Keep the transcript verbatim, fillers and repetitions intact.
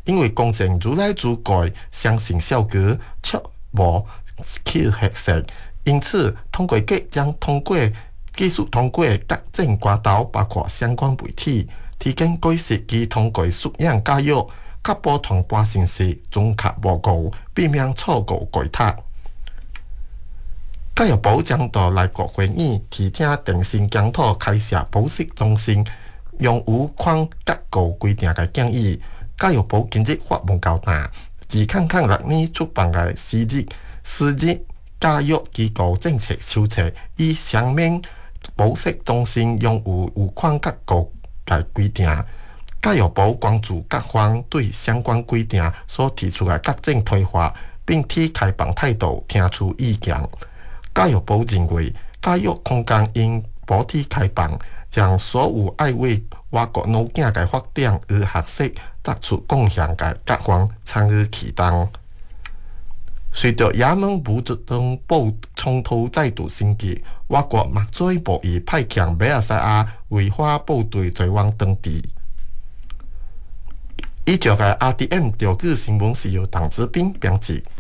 因为工程愈来愈贵，相信效果却无去核实，因此通过局将通过技术通过各种管道，包括相关媒体，提供解释及通过素养教育，确保传播信息准确无误，避免错误轨塔。教育部将到内阁会议提请电信检讨开设补习中心，用有框结构规定的建议。教育部今日发文交代，自康康六年出版的私立私立教育机构政策手册，以详明补习中心用有有框结构的规定。教育部关注各方对相关规定所提出的各种推法，并提开放态度，听取意见。教育部认为，教育空间应保持开放，将所有爱为外国女囝的发展与学习作出贡献的各方参与其中。随着也门武装部冲突再度升级，外国目水部已派遣马来西亚违法部队前往当地。以上的 R T M 调举新闻是由邓志斌编辑。